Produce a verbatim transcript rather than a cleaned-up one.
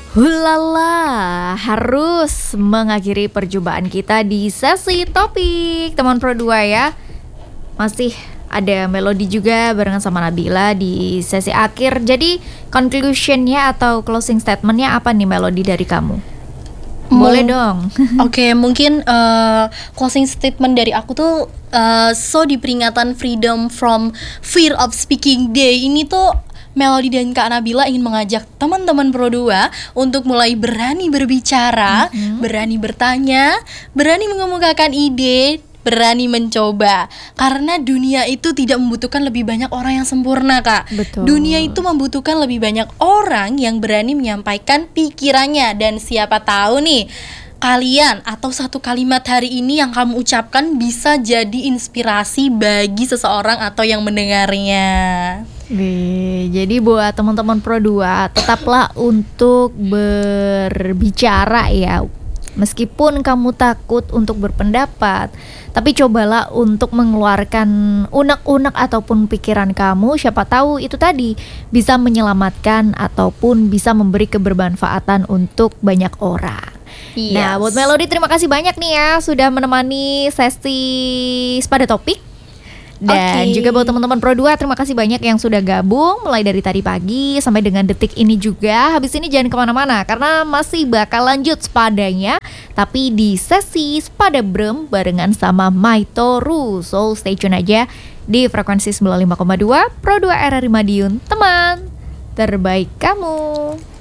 Hulala, harus mengakhiri perjumpaan kita di sesi topik teman Pro dua ya. Masih ada Melody juga barengan sama Nabila di sesi akhir. Jadi conclusionnya atau closing statementnya apa nih Melody dari kamu? Boleh Mung- dong. Oke, mungkin uh, closing statement dari aku tuh uh, so di peringatan Freedom from Fear of Speaking Day ini tuh Melody dan Kak Nabila ingin mengajak teman-teman Pro dua untuk mulai berani berbicara, mm-hmm. berani bertanya, berani mengemukakan ide, berani mencoba. Karena dunia itu tidak membutuhkan lebih banyak orang yang sempurna, Kak. Betul. Dunia itu membutuhkan lebih banyak orang yang berani menyampaikan pikirannya. Dan siapa tahu nih, kalian atau satu kalimat hari ini yang kamu ucapkan bisa jadi inspirasi bagi seseorang atau yang mendengarnya. Wih, jadi buat teman-teman Pro dua tetaplah untuk berbicara ya. Meskipun kamu takut untuk berpendapat, tapi cobalah untuk mengeluarkan unek-unek ataupun pikiran kamu. Siapa tahu itu tadi bisa menyelamatkan ataupun bisa memberi kebermanfaatan untuk banyak orang. Yes. Nah, buat Melody terima kasih banyak nih ya sudah menemani sesi Pada Topik. Dan okay. juga buat teman-teman Pro dua terima kasih banyak yang sudah gabung mulai dari tadi pagi sampai dengan detik ini juga. Habis ini jangan kemana-mana karena masih bakal lanjut sepadanya, tapi di sesi Sepada Brem barengan sama Maitoru. So stay tune aja di frekuensi sembilan puluh lima koma dua Pro dua R R I Madiun, teman terbaik kamu.